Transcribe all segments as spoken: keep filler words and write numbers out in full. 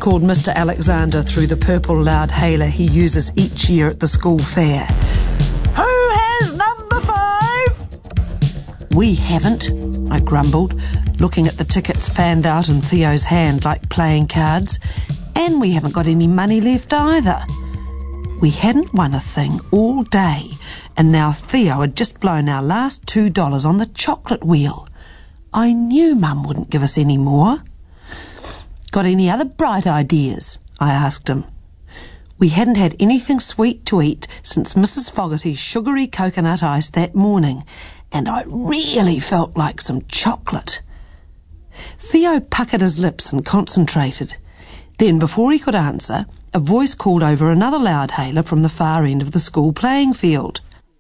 called Mister Alexander through the purple loudhailer he uses each year at the school fair. Who has number five? We haven't, I grumbled, looking at the tickets fanned out in Theo's hand like playing cards. And we haven't got any money left either. We hadn't won a thing all day, and now Theo had just blown our last two dollars on the chocolate wheel. I knew Mum wouldn't give us any more. Got any other bright ideas? I asked him. We hadn't had anything sweet to eat since Missus Fogarty's sugary coconut ice that morning, and I really felt like some chocolate. Theo puckered his lips and concentrated. Then, before he could answer, a voice called over another loudhailer from the far end of the school playing field.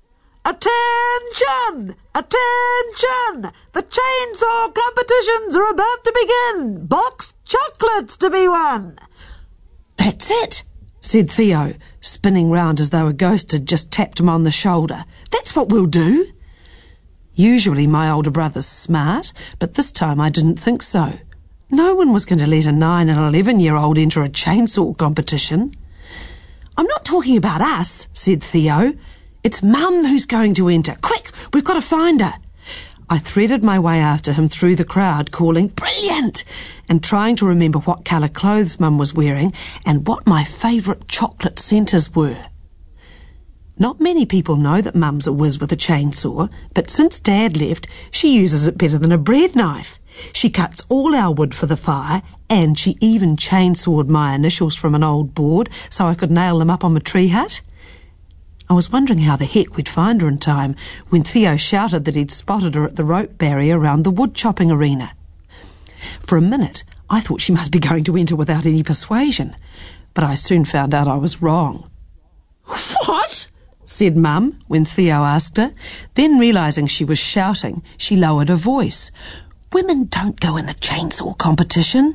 Attention! Attention! The chainsaw competitions are about to begin. Boxed chocolates to be won. That's it, said Theo, spinning round as though a ghost had just tapped him on the shoulder. That's what we'll do. Usually my older brother's smart, but this time I didn't think so. No one was going to let a nine and eleven-year-old enter a chainsaw competition. I'm not talking about us, said Theo. It's Mum who's going to enter. Quick, we've got to find her. I threaded my way after him through the crowd, calling, "Brilliant!" and trying to remember what colour clothes Mum was wearing and what my favourite chocolate centres were. Not many people know that Mum's a whiz with a chainsaw, but since Dad left, she uses it better than a bread knife. She cuts all our wood for the fire, and she even chainsawed my initials from an old board so I could nail them up on my tree hut. I was wondering how the heck we'd find her in time when Theo shouted that he'd spotted her at the rope barrier around the wood chopping arena. For a minute, I thought she must be going to enter without any persuasion, but I soon found out I was wrong. "What?" said Mum when Theo asked her. Then, realising she was shouting, she lowered her voice. "Women don't go in the chainsaw competition."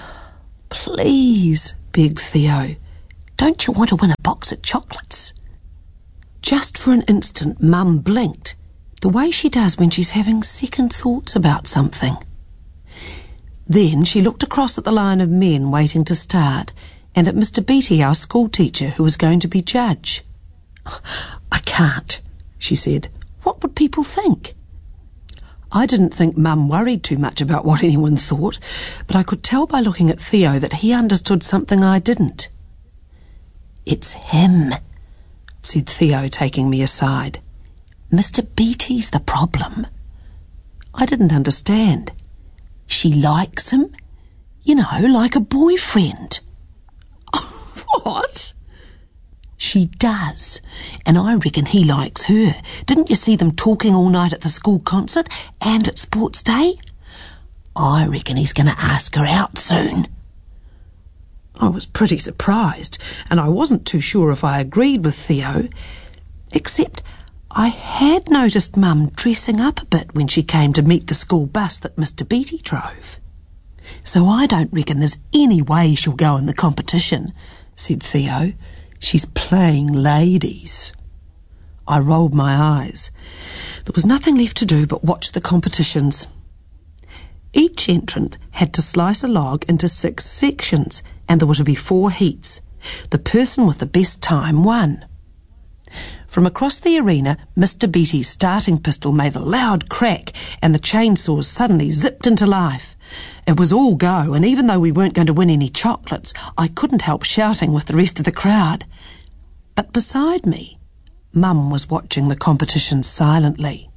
"Please," begged Theo. "Don't you want to win a box of chocolates?" Just for an instant, Mum blinked, the way she does when she's having second thoughts about something. Then she looked across at the line of men waiting to start, and at Mister Beattie, our school teacher, who was going to be judge. "I can't," she said. "What would people think?" I didn't think Mum worried too much about what anyone thought, but I could tell by looking at Theo that he understood something I didn't. "It's him," said Theo, taking me aside. "Mister Beattie's the problem." I didn't understand. "She likes him? You know, like a boyfriend." "What?" "She does, and I reckon he likes her. Didn't you see them talking all night at the school concert and at sports day? I reckon he's going to ask her out soon." I was pretty surprised, and I wasn't too sure if I agreed with Theo, except I had noticed Mum dressing up a bit when she came to meet the school bus that Mister Beattie drove. "So I don't reckon there's any way she'll go in the competition," said Theo. "She's playing ladies." I rolled my eyes. There was nothing left to do but watch the competitions. Each entrant had to slice a log into six sections, and there were to be four heats. The person with the best time won. From across the arena, Mister Beattie's starting pistol made a loud crack, and the chainsaws suddenly zipped into life. It was all go, and even though we weren't going to win any chocolates, I couldn't help shouting with the rest of the crowd. But beside me, Mum was watching the competition silently.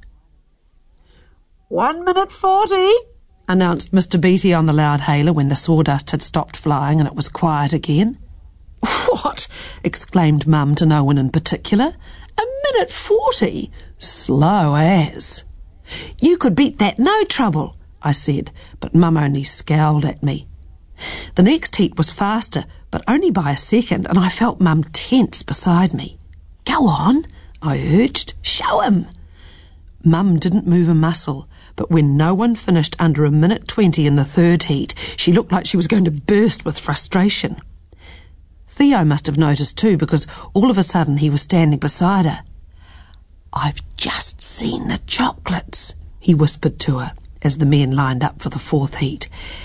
One minute forty, announced Mister Beattie on the loudhailer when the sawdust had stopped flying and it was quiet again. "What?" exclaimed Mum to no one in particular. "A minute forty? Slow as." "You could beat that no trouble," I said, but Mum only scowled at me. The next heat was faster, but only by a second, and I felt Mum tense beside me. "Go on," I urged. "Show him." Mum didn't move a muscle, but when no one finished under a minute twenty in the third heat, she looked like she was going to burst with frustration. Theo must have noticed too, because all of a sudden he was standing beside her. "I've just seen the chocolates," he whispered to her as the men lined up for the fourth heat.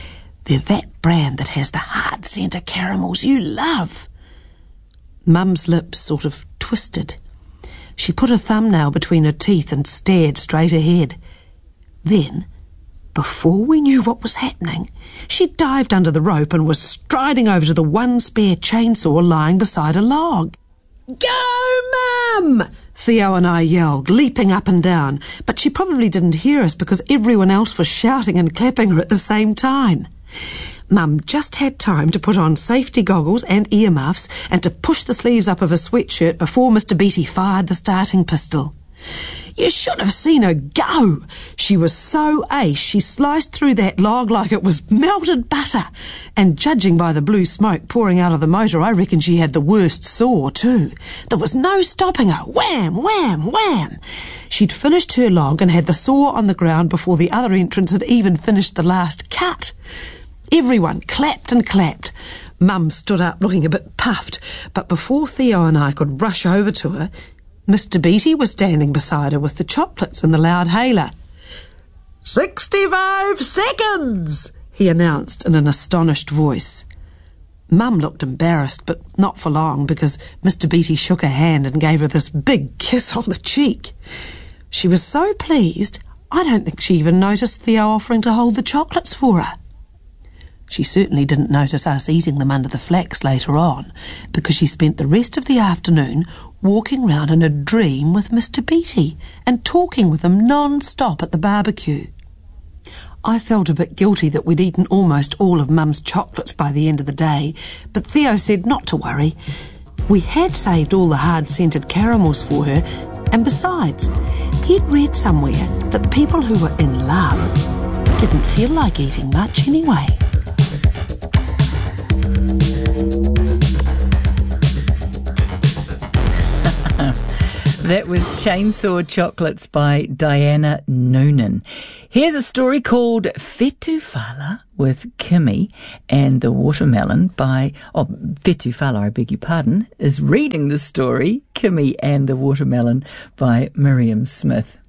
They're that brand that has the hard centre caramels you love. Mum's lips sort of twisted. She put a thumbnail between her teeth and stared straight ahead. Then, before we knew what was happening, she dived under the rope and was striding over to the one spare chainsaw lying beside a log. "Go, Mum!" Theo and I yelled, leaping up and down, but she probably didn't hear us because everyone else was shouting and clapping her at the same time. Mum just had time to put on safety goggles and earmuffs and to push the sleeves up of her sweatshirt before Mister Beatty fired the starting pistol. You should have seen her go. She was so ace, she sliced through that log like it was melted butter. And judging by the blue smoke pouring out of the motor, I reckon she had the worst saw too. There was no stopping her. Wham, wham, wham. She'd finished her log and had the saw on the ground before the other entrants had even finished the last cut. Everyone clapped and clapped. Mum stood up looking a bit puffed, but before Theo and I could rush over to her, Mister Beatty was standing beside her with the chocolates and the loud hailer. Sixty-five seconds, he announced in an astonished voice. Mum looked embarrassed, but not for long, because Mister Beatty shook her hand and gave her this big kiss on the cheek. She was so pleased, I don't think she even noticed Theo offering to hold the chocolates for her. She certainly didn't notice us eating them under the flax later on, because she spent the rest of the afternoon walking round in a dream with Mister Beatty and talking with him non-stop at the barbecue. I felt a bit guilty that we'd eaten almost all of Mum's chocolates by the end of the day, but Theo said not to worry. We had saved all the hard-scented caramels for her, and besides, he'd read somewhere that people who were in love didn't feel like eating much anyway. That was Chainsaw Chocolates by Diana Noonan. Here's a story called Fetufala with Kimmy and the Watermelon by... Oh, Fetufala, I beg your pardon, is reading the story, Kimmy and the Watermelon by Miriam Smith.